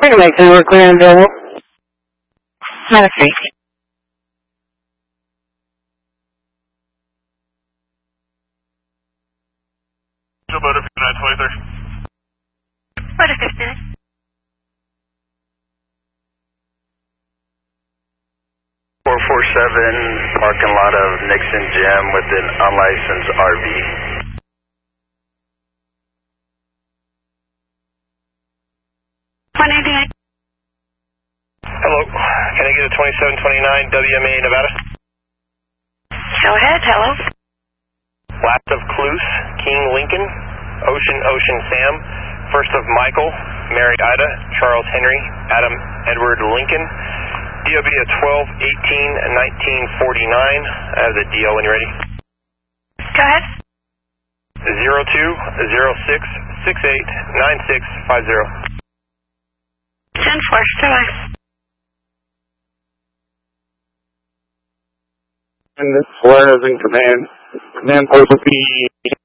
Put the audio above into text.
Anyway, can we're clear and available? Not a freak. Joe Motor 5923. Motor 59. 447 parking lot of Nixon Gym with an unlicensed RV. Hello, can I get a 2729 WMA Nevada? Go ahead, hello. Last of Cluse, King Lincoln, Ocean Sam, first of Michael, Mary Ida, Charles Henry, Adam Edward Lincoln, DOB at 12-18-1949. I have the DO when you're ready. Go ahead. 02-06-68-9650. 10-4, still on. And this is Flores in command. Command post will be